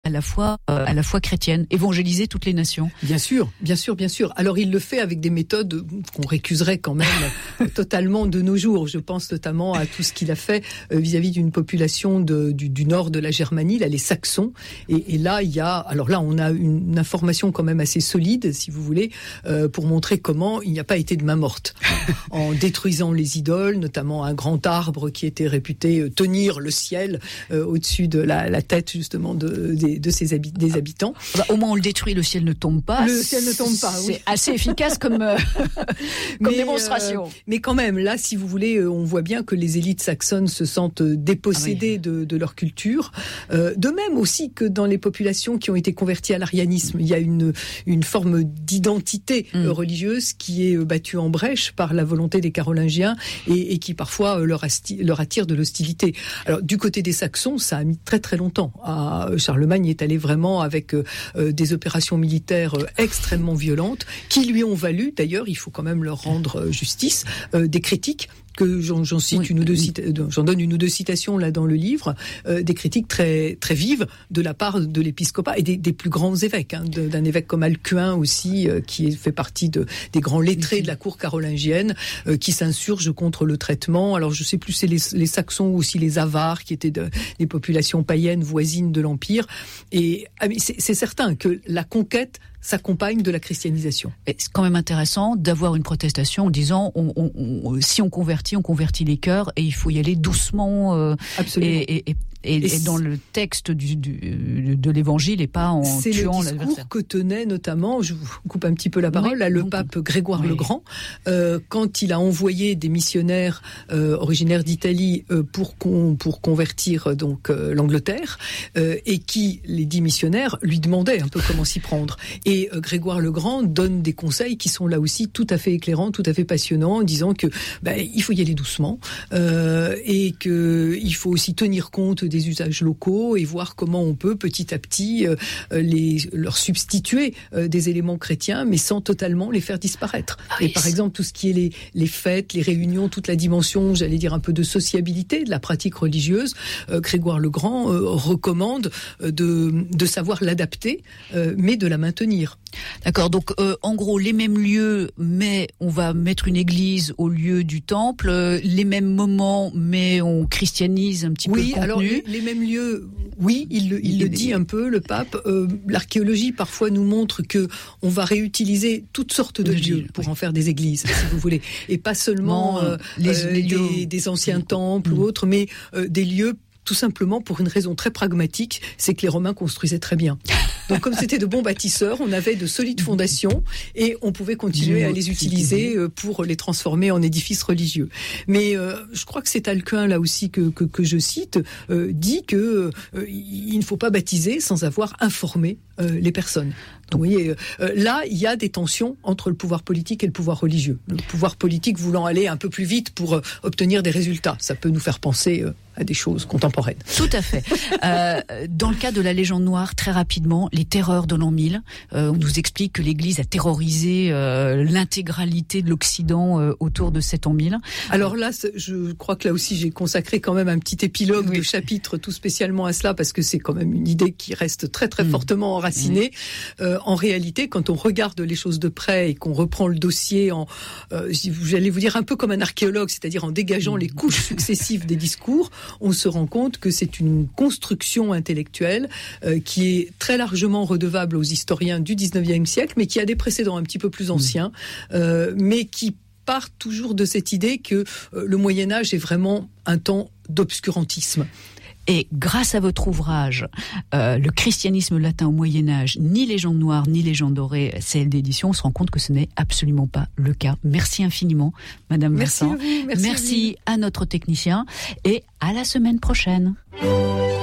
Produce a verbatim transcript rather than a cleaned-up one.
à la fois, euh, à la fois chrétienne, évangéliser toutes les nations. Bien sûr, bien sûr, bien sûr. Alors il le fait avec des méthodes qu'on récuserait quand même totalement de nos jours. Je pense notamment à tout ce qu'il a fait euh, vis-à-vis d'une population de, du, du nord de la Germanie, là les Saxons. Et, et là il y a, alors là on a une, une information quand même assez solide, si vous voulez, euh, pour montrer comment il n'y a pas été de main morte en détruisant les idoles, notamment un grand arbre qui était réputé tenir le ciel euh, au-dessus de la, la tête justement de, des, de ses habi- des habitants. Bah, au moins on le détruit, le ciel ne tombe pas. Le ciel ne tombe pas, oui. C'est assez efficace comme, euh, comme mais, démonstration. Euh, mais quand même, là, si vous voulez, on voit bien que les élites saxonnes se sentent dépossédées ah oui. de, de leur culture. Euh, de même aussi que dans les populations qui ont été converties à l'arianisme, il y a une, une forme d'identité mm. religieuse qui est battue en brèche par la volonté des Carolingiens et, et qui parfois leur, asti- leur attire de l'hostilité. Alors, du côté des Saxons, ça a mis très très longtemps. À, Charlemagne est allé vraiment avec euh, des opérations militaires euh, extrêmement violentes qui lui ont valu, d'ailleurs, il faut quand même leur rendre euh, justice, euh, des critiques que j'en, j'en cite oui, une ou deux cita- j'en donne une ou deux citations là dans le livre, euh, des critiques très très vives de la part de l'épiscopat et des, des plus grands évêques, hein, de, d'un évêque comme Alcuin aussi, euh, qui fait partie de des grands lettrés de la cour carolingienne, euh, qui s'insurgent contre le traitement. Alors je sais plus c'est les, les Saxons ou aussi les Avars qui étaient de, des populations païennes voisines de l'empire. Et ah, mais c'est, c'est certain que la conquête s'accompagne de la christianisation. Et c'est quand même intéressant d'avoir une protestation en disant on, on, on, si on convertit, on convertit les cœurs et il faut y aller doucement. Euh, Absolument. Et, et, et, et, et dans le texte du, du, de l'Évangile et pas en c'est tuant l'adversaire. C'est le discours que tenait notamment, je vous coupe un petit peu la parole, oui, là, le donc, pape Grégoire oui. le Grand, euh, quand il a envoyé des missionnaires euh, originaires d'Italie euh, pour, con, pour convertir donc euh, l'Angleterre, euh, et qui, les dix missionnaires, lui demandaient un peu comment s'y prendre. Et euh, Grégoire le Grand donne des conseils qui sont là aussi tout à fait éclairants, tout à fait passionnants, en disant que ben, il faut y aller doucement euh, et que il faut aussi tenir compte des usages locaux et voir comment on peut petit à petit euh, les, leur substituer euh, des éléments chrétiens, mais sans totalement les faire disparaître. Ah, et par c'est... exemple, tout ce qui est les, les fêtes, les réunions, toute la dimension, j'allais dire un peu de sociabilité de la pratique religieuse, euh, Grégoire le Grand euh, recommande euh, de, de savoir l'adapter, euh, mais de la maintenir. D'accord, donc euh, en gros les mêmes lieux, mais on va mettre une église au lieu du temple, euh, les mêmes moments, mais on christianise un petit oui, peu le contenu. Alors les, les mêmes lieux, oui, il, il, il le dit un peu, le pape. Euh, l'archéologie parfois nous montre que on va réutiliser toutes sortes de, de lieux lieu, pour oui. en faire des églises, si vous voulez, et pas seulement non, euh, les, euh, les des, des anciens temples mmh. ou autres, mais euh, des lieux tout simplement pour une raison très pragmatique, c'est que les Romains construisaient très bien. Donc comme c'était de bons bâtisseurs, on avait de solides fondations et on pouvait continuer à les utiliser pour les transformer en édifices religieux. Mais euh, je crois que c'est Alcuin là aussi que, que, que je cite, euh, dit que euh, il ne faut pas baptiser sans avoir informé euh, les personnes. Donc, vous voyez, euh, là, il y a des tensions entre le pouvoir politique et le pouvoir religieux. Le pouvoir politique voulant aller un peu plus vite pour euh, obtenir des résultats. Ça peut nous faire penser euh, à des choses contemporaines. Tout à fait. Euh, dans le cas de la légende noire, très rapidement, les terreurs de l'an mille, euh, on nous explique que l'Église a terrorisé euh, l'intégralité de l'Occident euh, autour de cet an mille. Alors là, je crois que là aussi, j'ai consacré quand même un petit épilogue oui. de chapitre tout spécialement à cela, parce que c'est quand même une idée qui reste très très mmh. fortement enracinée. Mmh. Euh, en réalité, quand on regarde les choses de près et qu'on reprend le dossier en, euh, j'allais vous dire un peu comme un archéologue, c'est-à-dire en dégageant mmh. les couches successives des discours, on se rend compte que c'est une construction intellectuelle euh, qui est très largement redevable aux historiens du dix-neuvième siècle, mais qui a des précédents un petit peu plus anciens, euh, mais qui part toujours de cette idée que euh, le Moyen-Âge est vraiment un temps d'obscurantisme. Et grâce à votre ouvrage, euh, le christianisme latin au Moyen-Âge, ni légende noire, ni légende dorée, C L d'édition, on se rend compte que ce n'est absolument pas le cas. Merci infiniment, Madame merci Vincent. À vous, merci, merci à, à notre technicien et à la semaine prochaine.